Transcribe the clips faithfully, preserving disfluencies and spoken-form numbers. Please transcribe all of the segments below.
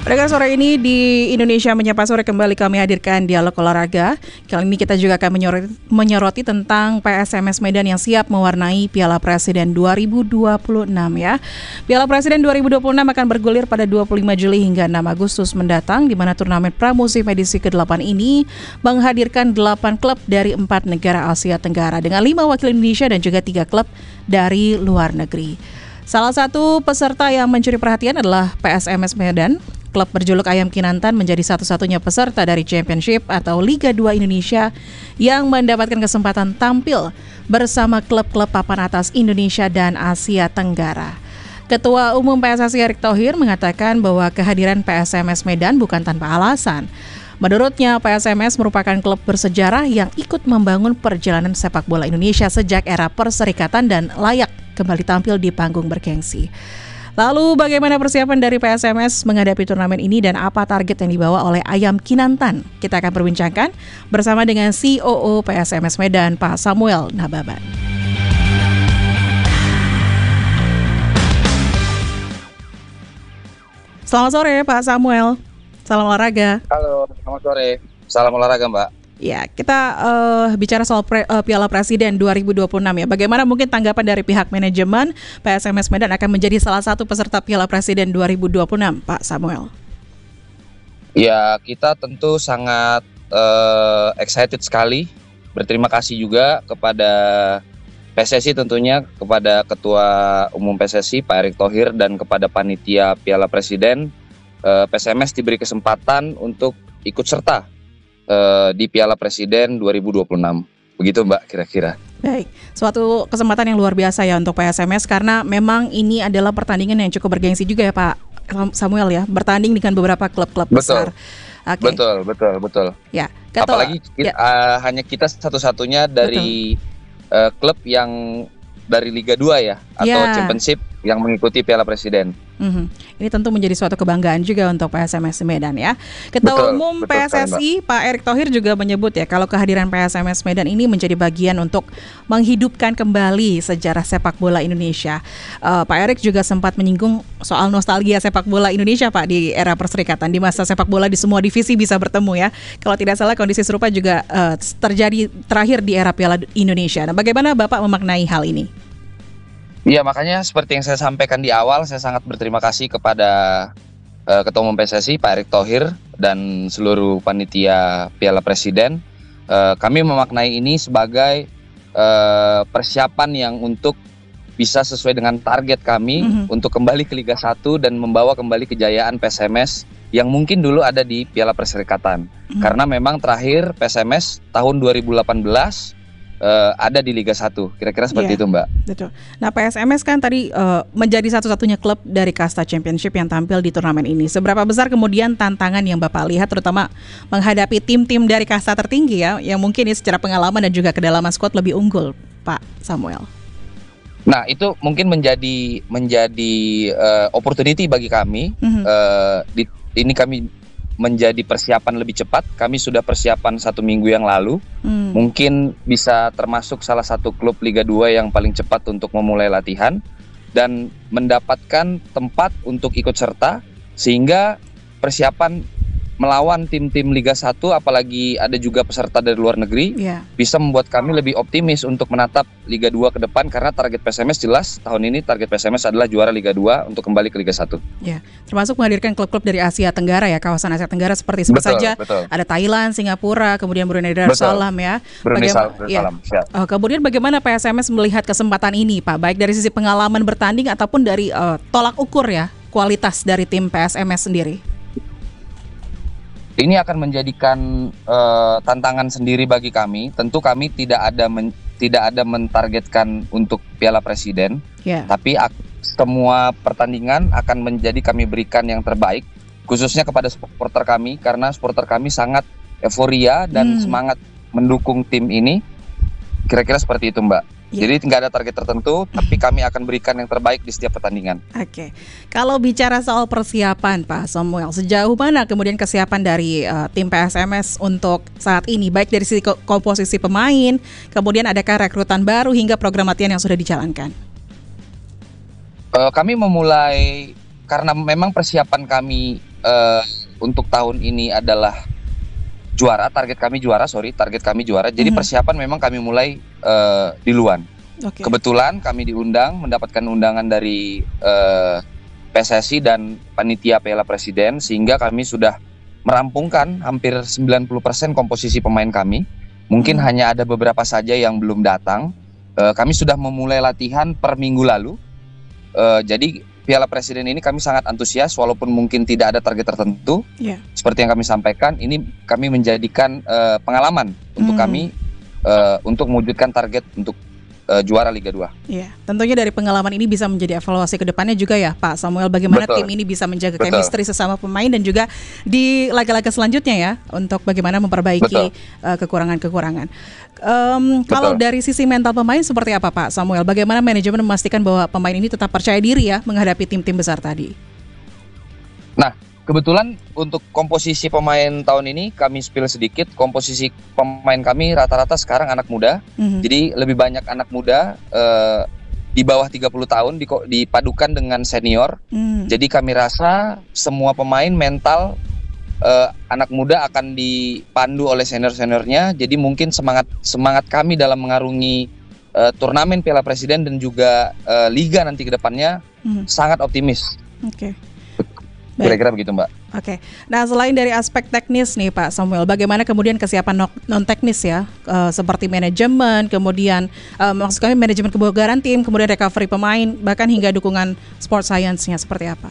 Pada sore ini di Indonesia Menyapa Sore kembali kami hadirkan dialog olahraga. Kali ini kita juga akan menyoroti, menyoroti tentang P S M S Medan yang siap mewarnai Piala Presiden dua ribu dua puluh enam ya. Piala Presiden dua ribu dua puluh enam akan bergulir pada dua puluh lima Juli hingga enam Agustus mendatang, di mana turnamen pramusim edisi kedelapan ini menghadirkan delapan klub dari empat negara Asia Tenggara dengan lima wakil Indonesia dan juga tiga klub dari luar negeri. Salah satu peserta yang mencuri perhatian adalah P S M S Medan. Klub berjuluk Ayam Kinantan menjadi satu-satunya peserta dari Championship atau Liga dua Indonesia yang mendapatkan kesempatan tampil bersama klub-klub papan atas Indonesia dan Asia Tenggara. Ketua Umum P S S I Erick Thohir mengatakan bahwa kehadiran P S M S Medan bukan tanpa alasan. Menurutnya, P S M S merupakan klub bersejarah yang ikut membangun perjalanan sepak bola Indonesia sejak era perserikatan dan layak kembali tampil di panggung bergengsi. Lalu bagaimana persiapan dari P S M S menghadapi turnamen ini dan apa target yang dibawa oleh Ayam Kinantan? Kita akan perbincangkan bersama dengan C O O P S M S Medan, Pak Samuel Nababan. Selamat sore Pak Samuel, salam olahraga. Halo, selamat sore, salam olahraga Mbak. Ya, kita uh, bicara soal pre, uh, Piala Presiden dua ribu dua puluh enam ya. Bagaimana mungkin tanggapan dari pihak manajemen P S M S Medan akan menjadi salah satu peserta Piala Presiden dua ribu dua puluh enam, Pak Samuel? Ya, kita tentu sangat uh, excited sekali. Berterima kasih juga kepada P S S I tentunya, kepada Ketua Umum P S S I Pak Erick Thohir dan kepada panitia Piala Presiden. uh, P S M S diberi kesempatan untuk ikut serta Uh, di Piala Presiden dua ribu dua puluh enam. Begitu Mbak kira-kira. Baik, suatu kesempatan yang luar biasa ya untuk P S M S karena memang ini adalah pertandingan yang cukup bergengsi juga ya Pak Samuel ya, bertanding dengan beberapa klub-klub besar. Okay. Betul, betul, betul. Ya, ketua, apalagi kita, ya. uh, hanya kita satu-satunya dari uh, klub yang dari Liga dua ya, atau ya. Championship yang mengikuti Piala Presiden. Mm-hmm. Ini tentu menjadi suatu kebanggaan juga untuk P S M S Medan ya. Ketua betul, Umum betul, P S S I Pak Erick Thohir juga menyebut ya kalau kehadiran P S M S Medan ini menjadi bagian untuk menghidupkan kembali sejarah sepak bola Indonesia. Uh, Pak Erick juga sempat menyinggung soal nostalgia sepak bola Indonesia Pak di era perserikatan, di masa sepak bola di semua divisi bisa bertemu ya. Kalau tidak salah kondisi serupa juga uh, terjadi terakhir di era Piala Indonesia. Nah, bagaimana Bapak memaknai hal ini? Iya, makanya seperti yang saya sampaikan di awal, saya sangat berterima kasih kepada uh, Ketua Umum P S S I Pak Erick Thohir dan seluruh panitia Piala Presiden. Uh, kami memaknai ini sebagai uh, persiapan yang untuk bisa sesuai dengan target kami mm-hmm. untuk kembali ke Liga satu dan membawa kembali kejayaan P S M S yang mungkin dulu ada di Piala Perserikatan. Mm-hmm. Karena memang terakhir P S M S tahun dua ribu delapan belas Uh, ada di Liga satu, kira-kira seperti yeah, itu Mbak. Betul. Nah P S M S kan tadi uh, menjadi satu-satunya klub dari kasta Championship yang tampil di turnamen ini. Seberapa besar kemudian tantangan yang Bapak lihat terutama menghadapi tim-tim dari kasta tertinggi ya, yang mungkin ya secara pengalaman dan juga kedalaman skuad lebih unggul, Pak Samuel? Nah itu mungkin menjadi menjadi uh, opportunity bagi kami. Mm-hmm. uh, di, ini kami menjadi persiapan lebih cepat. Kami sudah persiapan satu minggu yang lalu. Hmm. Mungkin bisa termasuk salah satu klub Liga dua yang paling cepat untuk memulai latihan dan mendapatkan tempat untuk ikut serta, sehingga persiapan melawan tim-tim Liga satu, apalagi ada juga peserta dari luar negeri, yeah. bisa membuat kami lebih optimis untuk menatap Liga dua ke depan, karena target P S M S jelas tahun ini target P S M S adalah juara Liga dua untuk kembali ke Liga satu. Ya, termasuk menghadirkan klub-klub dari Asia Tenggara ya, kawasan Asia Tenggara seperti sebut saja betul. Ada Thailand, Singapura, kemudian Brunei Darussalam ya. Brunei Darussalam. Ya. Uh, kemudian bagaimana P S M S melihat kesempatan ini Pak, baik dari sisi pengalaman bertanding ataupun dari uh, tolak ukur ya kualitas dari tim P S M S sendiri? Ini akan menjadikan uh, tantangan sendiri bagi kami. Tentu kami tidak ada men, tidak ada mentargetkan untuk Piala Presiden, yeah. tapi ak- semua pertandingan akan menjadi kami berikan yang terbaik, khususnya kepada supporter kami, karena supporter kami sangat euforia dan hmm. semangat mendukung tim ini. Kira-kira seperti itu Mbak. Yeah. Jadi tidak ada target tertentu, tapi kami akan berikan yang terbaik di setiap pertandingan. Oke, okay. Kalau bicara soal persiapan Pak Samuel, sejauh mana kemudian kesiapan dari uh, tim P S M S untuk saat ini, baik dari sisi komposisi pemain, kemudian adakah rekrutan baru hingga program latihan yang sudah dijalankan? Uh, kami memulai, karena memang persiapan kami uh, untuk tahun ini adalah juara, target kami juara, sorry, target kami juara. Jadi mm-hmm. persiapan memang kami mulai uh, di luar. Okay. Kebetulan kami diundang, mendapatkan undangan dari uh, P S S I dan panitia Piala Presiden, sehingga kami sudah merampungkan hampir sembilan puluh persen komposisi pemain kami. Mungkin mm-hmm. hanya ada beberapa saja yang belum datang. Uh, kami sudah memulai latihan per minggu lalu. Uh, jadi Piala Presiden ini kami sangat antusias, walaupun mungkin tidak ada target tertentu. Yeah. Seperti yang kami sampaikan, ini kami menjadikan uh, pengalaman untuk mm. kami uh, untuk mewujudkan target untuk uh, juara Liga dua. Iya, yeah. Tentunya dari pengalaman ini bisa menjadi evaluasi ke depannya juga ya Pak Samuel, bagaimana Betul. tim ini bisa menjaga Betul. chemistry sesama pemain dan juga di laga-laga selanjutnya ya, untuk bagaimana memperbaiki uh, kekurangan-kekurangan. Um, kalau dari sisi mental pemain seperti apa Pak Samuel? Bagaimana manajemen memastikan bahwa pemain ini tetap percaya diri ya menghadapi tim-tim besar tadi? Nah, kebetulan untuk komposisi pemain tahun ini kami spill sedikit. Komposisi pemain kami rata-rata sekarang anak muda. Mm-hmm. Jadi lebih banyak anak muda uh, di bawah tiga puluh tahun dipadukan dengan senior. Mm. Jadi kami rasa semua pemain mental Uh, anak muda akan dipandu oleh senior-seniornya, jadi mungkin semangat semangat kami dalam mengarungi uh, turnamen Piala Presiden dan juga uh, Liga nanti ke depannya hmm. sangat optimis. Oke. Okay. Kira-kira begitu Mbak. Oke. Okay. Nah selain dari aspek teknis nih Pak Samuel, bagaimana kemudian kesiapan non teknis ya, uh, seperti manajemen, kemudian uh, maksud kami manajemen kebugaran tim, kemudian recovery pemain, bahkan hingga dukungan sport science-nya seperti apa?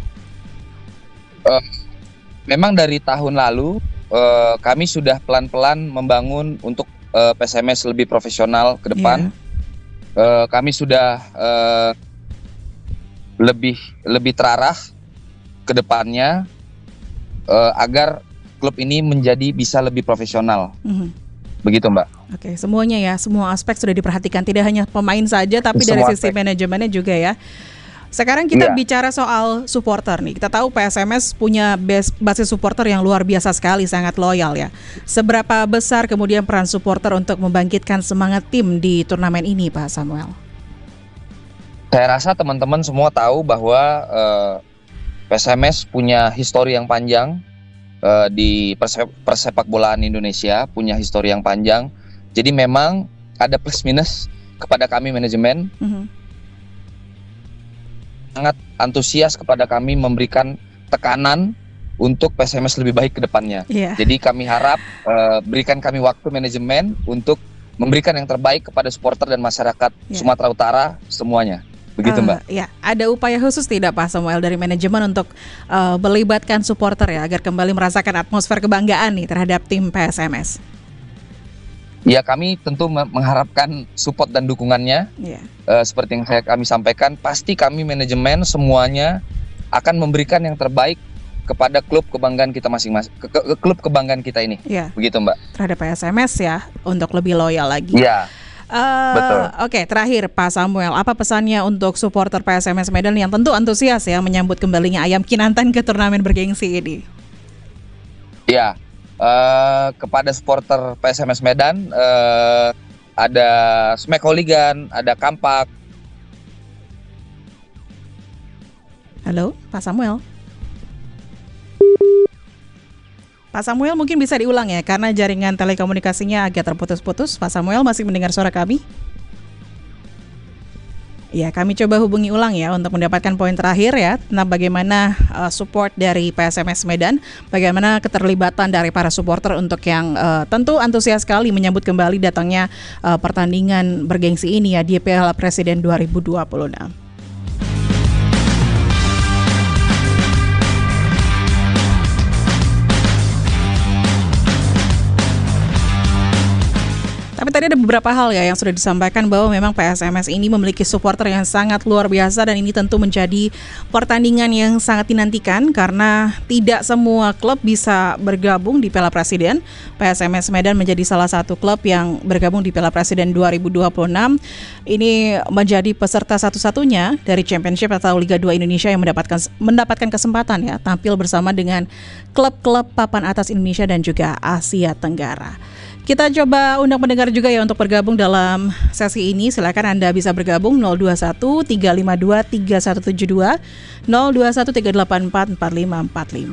Uh, Memang dari tahun lalu uh, kami sudah pelan-pelan membangun untuk uh, P S M S lebih profesional ke depan. Yeah. Uh, kami sudah uh, lebih lebih terarah ke depannya uh, agar klub ini menjadi bisa lebih profesional. Mm-hmm. Begitu Mbak. Oke, semuanya ya, semua aspek sudah diperhatikan, tidak hanya pemain saja, tapi semua dari sisi aspek. Manajemennya juga ya. Sekarang kita yeah. bicara soal supporter nih. Kita tahu P S M S punya base, basis supporter yang luar biasa sekali, sangat loyal ya. Seberapa besar kemudian peran supporter untuk membangkitkan semangat tim di turnamen ini, Pak Samuel? Saya rasa teman-teman semua tahu bahwa uh, P S M S punya histori yang panjang uh, di persep- persepak bolaan Indonesia, punya histori yang panjang. Jadi memang ada plus minus kepada kami manajemen. Mm-hmm. Sangat antusias kepada kami memberikan tekanan untuk P S M S lebih baik ke depannya. Yeah. Jadi kami harap uh, berikan kami waktu manajemen untuk memberikan yang terbaik kepada supporter dan masyarakat yeah. Sumatera Utara semuanya. Begitu uh, Mbak. Ya, ada upaya khusus tidak Pak Samuel dari manajemen untuk uh, melibatkan supporter ya agar kembali merasakan atmosfer kebanggaan nih terhadap tim P S M S? Ya, kami tentu mengharapkan support dan dukungannya. Yeah. Uh, seperti yang saya kami sampaikan, pasti kami manajemen semuanya akan memberikan yang terbaik kepada klub kebanggaan kita masing-masing, ke, ke, ke klub kebanggaan kita ini. Yeah. Begitu Mbak. Terhadap P S M S ya, untuk lebih loyal lagi. Iya. Yeah. Uh, Betul. Oke, okay, terakhir Pak Samuel, apa pesannya untuk supporter P S M S Medan yang tentu antusias ya menyambut kembalinya Ayam Kinantan ke turnamen bergengsi ini? Ya. Uh, kepada supporter P S M S Medan uh, ada Smack Hooligan, ada Kampak. Halo, Pak Samuel. Pak Samuel mungkin bisa diulang ya, karena jaringan telekomunikasinya agak terputus-putus. Pak Samuel masih mendengar suara kami? Ya, kami coba hubungi ulang ya untuk mendapatkan poin terakhir ya tentang bagaimana uh, support dari P S M S Medan, bagaimana keterlibatan dari para supporter untuk yang uh, tentu antusias sekali menyambut kembali datangnya uh, pertandingan bergengsi ini ya di Piala Presiden dua ribu dua puluh enam. Tapi tadi ada beberapa hal ya yang sudah disampaikan bahwa memang P S M S ini memiliki supporter yang sangat luar biasa dan ini tentu menjadi pertandingan yang sangat dinantikan karena tidak semua klub bisa bergabung di Piala Presiden. P S M S Medan menjadi salah satu klub yang bergabung di Piala Presiden dua ribu dua puluh enam. Ini menjadi peserta satu-satunya dari Championship atau Liga dua Indonesia yang mendapatkan mendapatkan kesempatan ya tampil bersama dengan klub-klub papan atas Indonesia dan juga Asia Tenggara. Kita coba undang pendengar juga ya untuk bergabung dalam sesi ini. Silakan Anda bisa bergabung nol dua satu tiga lima dua tiga satu tujuh dua, nol dua satu tiga delapan empat empat lima empat lima.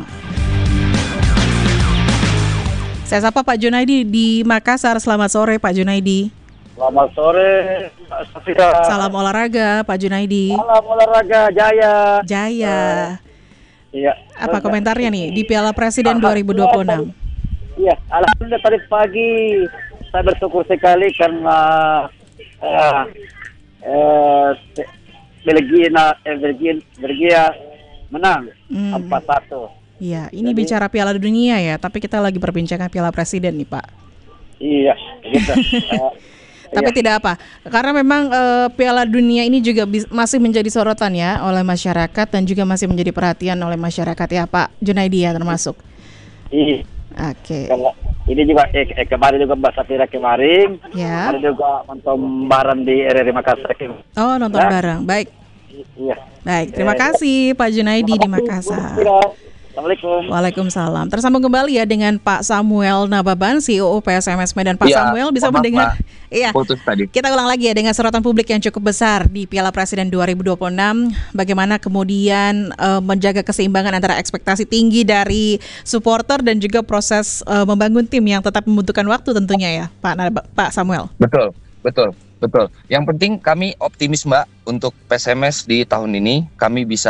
Saya sapa Pak Junaidi di Makassar. Selamat sore Pak Junaidi. Selamat sore Mbak Safira. Salam olahraga Pak Junaidi. Salam olahraga Jaya. Jaya. Uh, iya. Apa komentarnya nih di Piala Presiden dua ribu dua puluh enam? Iya, alhamdulillah tadi pagi saya bersyukur sekali karena uh, uh, Belgia, eh, Belgia, Belgia menang hmm. empat satu. Iya, ini Jadi, bicara Piala Dunia ya, tapi kita lagi perbincangan Piala Presiden nih Pak. Iya, gitu. uh, Tapi iya. tidak apa, karena memang uh, Piala Dunia ini juga bis- masih menjadi sorotan ya oleh masyarakat dan juga masih menjadi perhatian oleh masyarakat ya Pak Junaidi ya termasuk. Iya. Oke. Okay. Ini juga eh, eh, kemarin juga Mbak Safira kemarin, ya. Kemarin juga nonton bareng di R R I Makassar. Oh nonton ya? bareng, baik. Iya. Baik, terima kasih Pak Junaidi di Makassar. Assalamualaikum. Waalaikumsalam. Tersambung kembali ya dengan Pak Samuel Nababan, C E O P S M S Medan. Pak ya, Samuel bisa mendengar? Iya. Putus tadi. Kita ulang lagi ya dengan sorotan publik yang cukup besar di Piala Presiden dua ribu dua puluh enam. Bagaimana kemudian uh, menjaga keseimbangan antara ekspektasi tinggi dari supporter dan juga proses uh, membangun tim yang tetap membutuhkan waktu tentunya ya, Pak Nab- Pak Samuel. Betul, betul. Betul. Yang penting kami optimis Mbak untuk P S M S di tahun ini kami bisa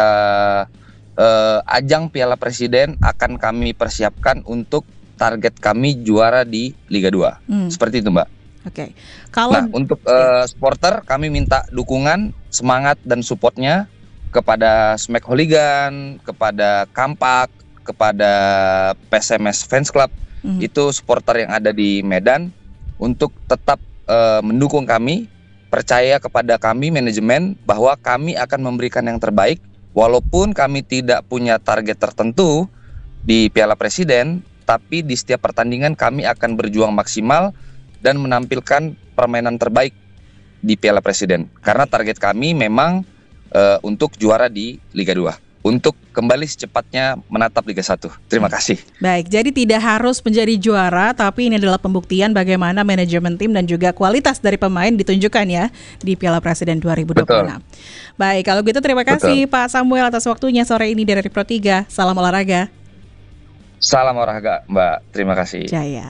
uh, ajang Piala Presiden akan kami persiapkan untuk target kami juara di Liga dua. Hmm. Seperti itu Mbak. Oke. Okay. Kalau nah, untuk uh, supporter kami minta dukungan, semangat dan supportnya kepada Smack Hooligan, kepada Kampak, kepada P S M S Fans Club. Hmm. Itu supporter yang ada di Medan untuk tetap Uh, mendukung kami, percaya kepada kami manajemen bahwa kami akan memberikan yang terbaik walaupun kami tidak punya target tertentu di Piala Presiden, tapi di setiap pertandingan kami akan berjuang maksimal dan menampilkan permainan terbaik di Piala Presiden karena target kami memang uh, untuk juara di Liga dua, untuk kembali secepatnya menatap Liga satu. Terima kasih. Baik, jadi tidak harus menjadi juara, tapi ini adalah pembuktian bagaimana manajemen tim dan juga kualitas dari pemain ditunjukkan ya di Piala Presiden dua ribu dua puluh enam. Betul. Baik, kalau gitu terima kasih Betul. Pak Samuel atas waktunya sore ini dari Pro tiga. Salam olahraga. Salam olahraga, Mbak. Terima kasih. Jaya.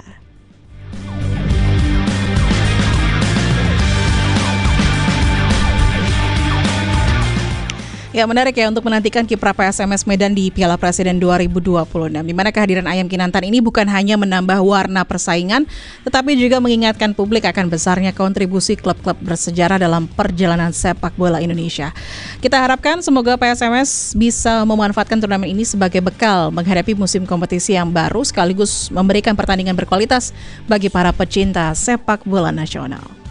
Ya, menarik ya untuk menantikan kiprah P S M S Medan di Piala Presiden dua ribu dua puluh enam, di mana kehadiran Ayam Kinantan ini bukan hanya menambah warna persaingan, tetapi juga mengingatkan publik akan besarnya kontribusi klub-klub bersejarah dalam perjalanan sepak bola Indonesia. Kita harapkan semoga P S M S bisa memanfaatkan turnamen ini sebagai bekal menghadapi musim kompetisi yang baru, sekaligus memberikan pertandingan berkualitas bagi para pecinta sepak bola nasional.